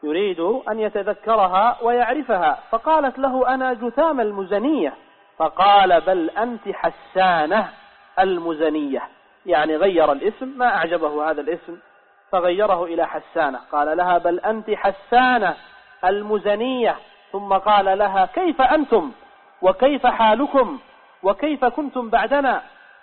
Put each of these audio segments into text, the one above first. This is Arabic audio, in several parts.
يريد أن يتذكرها ويعرفها، فقالت له: أنا جثام المزنية. فقال: بل أنت حسانة المزنية، يعني غير الاسم، ما أعجبه هذا الاسم فغيره إلى حسانة. قال لها: بل أنت حسانة المزنية. ثم قال لها: كيف أنتم وكيف حالكم وكيف كنتم بعدنا؟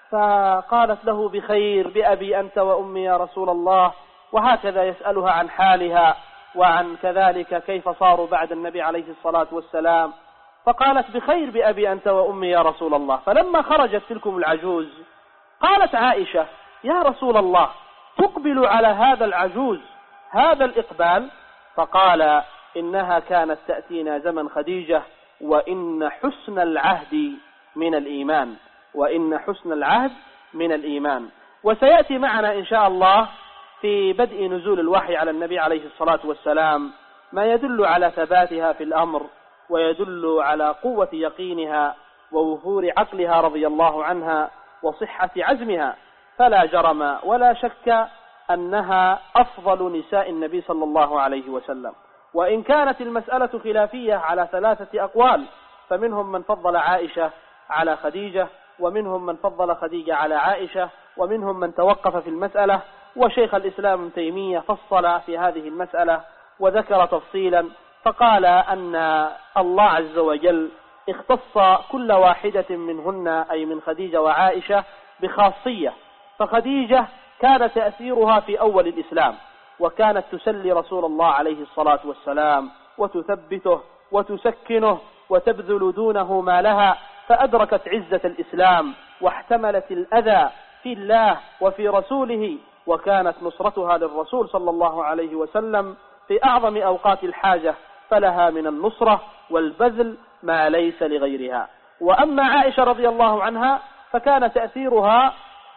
فقالت له: بخير، بأبي أنت وأمي يا رسول الله. وهكذا يسألها عن حالها وعن كذلك كيف صاروا بعد النبي عليه الصلاة والسلام. فقالت: بخير، بأبي أنت وأمي يا رسول الله. فلما خرجت تلكم العجوز قالت عائشة: يا رسول الله، تقبل على هذا العجوز هذا الإقبال؟ فقال: إنها كانت تأتينا زمن خديجة، وإن حسن العهد من الإيمان، وإن حسن العهد من الإيمان. وسيأتي معنا إن شاء الله في بدء نزول الوحي على النبي عليه الصلاة والسلام ما يدل على ثباتها في الأمر، ويدل على قوة يقينها ووفور عقلها رضي الله عنها وصحة عزمها. فلا جرم ولا شك أنها أفضل نساء النبي صلى الله عليه وسلم. وإن كانت المسألة خلافية على 3 أقوال، فمنهم من فضل عائشة على خديجة، ومنهم من فضل خديجة على عائشة، ومنهم من توقف في المسألة. وشيخ الإسلام ابن تيمية فصل في هذه المسألة وذكر تفصيلا، فقال أن الله عز وجل اختص كل واحدة منهن، أي من خديجة وعائشة، بخاصية. فخديجة كان تأثيرها في أول الإسلام، وكانت تسلي رسول الله عليه الصلاة والسلام وتثبته وتسكنه وتبذل دونه ما لها، فأدركت عزة الإسلام واحتملت الأذى في الله وفي رسوله، وكانت نصرتها للرسول صلى الله عليه وسلم في أعظم أوقات الحاجة، فلها من النصرة والبذل ما ليس لغيرها. وأما عائشة رضي الله عنها فكان تأثيرها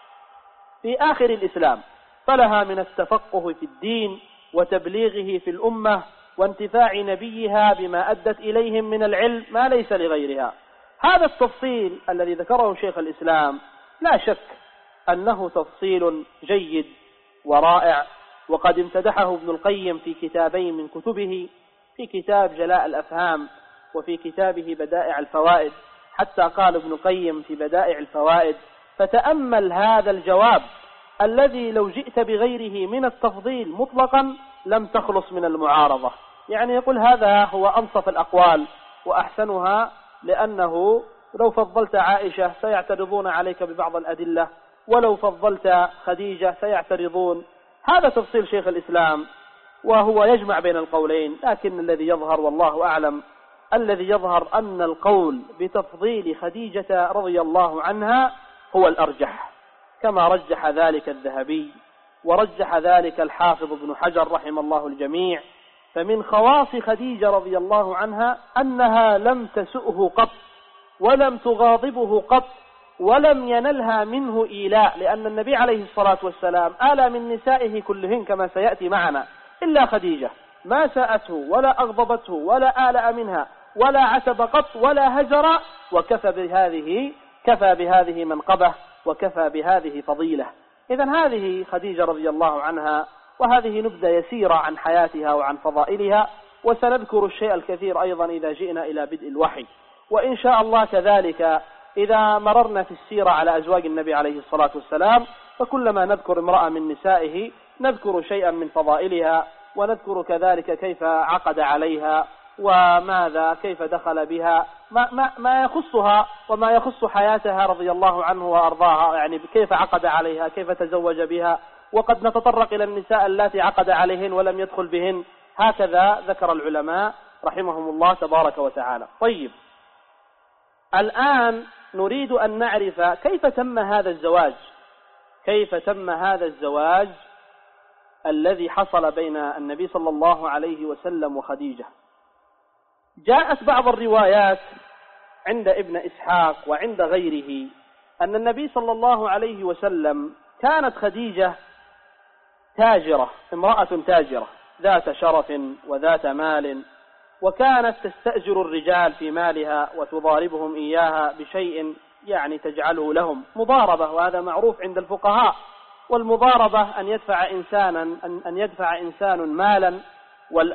في آخر الإسلام، فلها من التفقه في الدين وتبليغه في الأمة وانتفاع نبيها بما أدت إليهم من العلم ما ليس لغيرها. هذا التفصيل الذي ذكره شيخ الإسلام لا شك أنه تفصيل جيد ورائع، وقد امتدحه ابن القيم في كتابين من كتبه، في كتاب جلاء الأفهام وفي كتابه بدائع الفوائد. حتى قال ابن القيم في بدائع الفوائد: فتأمل هذا الجواب الذي لو جئت بغيره من التفضيل مطلقا لم تخلص من المعارضة. يعني يقول هذا هو أنصف الأقوال وأحسنها، لأنه لو فضلت عائشة سيعترضون عليك ببعض الأدلة، ولو فضلت خديجة سيعترضون. هذا تفصيل شيخ الإسلام، وهو يجمع بين القولين، لكن الذي يظهر والله أعلم، الذي يظهر أن القول بتفضيل خديجة رضي الله عنها هو الأرجح، كما رجح ذلك الذهبي ورجح ذلك الحافظ ابن حجر رحم الله الجميع. فمن خواص خديجة رضي الله عنها أنها لم تسؤه قط ولم تغاضبه قط ولم ينلها منه إيلاء، لأن النبي عليه الصلاة والسلام آلى من نسائه كلهن كما سيأتي معنا، إلا خديجة ما ساءته ولا أغضبته ولا آلأ منها ولا عتب قط ولا هجر، وكفى بهذه منقبة وكفى بهذه فضيلة. إذن هذه خديجة رضي الله عنها، وهذه نبذة يسيرة عن حياتها وعن فضائلها، وسنذكر الشيء الكثير أيضا إذا جئنا إلى بدء الوحي. وإن شاء الله كذلك إذا مررنا في السيرة على أزواج النبي عليه الصلاة والسلام، فكلما نذكر امرأة من نسائه نذكر شيئا من فضائلها، ونذكر كذلك كيف عقد عليها وماذا كيف دخل بها، ما يخصها وما يخص حياتها رضي الله عنه وأرضاها، يعني كيف عقد عليها، كيف تزوج بها. وقد نتطرق إلى النساء التي عقد عليهن ولم يدخل بهن، هكذا ذكر العلماء رحمهم الله تبارك وتعالى. طيب، الآن نريد أن نعرف كيف تم هذا الزواج الذي حصل بين النبي صلى الله عليه وسلم وخديجة. جاءت بعض الروايات عند ابن إسحاق وعند غيره أن النبي صلى الله عليه وسلم كانت خديجة تاجرة، امرأة تاجرة ذات شرف وذات مال، وكانت تستأجر الرجال في مالها وتضاربهم إياها بشيء يعني تجعله لهم مضاربة، وهذا معروف عند الفقهاء. والمضاربة أن يدفع إنسان مالا